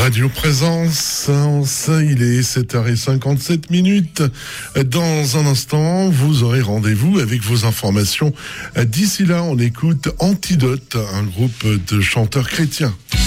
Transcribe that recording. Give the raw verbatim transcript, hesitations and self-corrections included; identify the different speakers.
Speaker 1: Radio Présence, il est sept heures cinquante-sept minutes. Dans un instant, vous aurez rendez-vous avec vos informations. D'ici là, on écoute Antidote, un groupe de chanteurs chrétiens.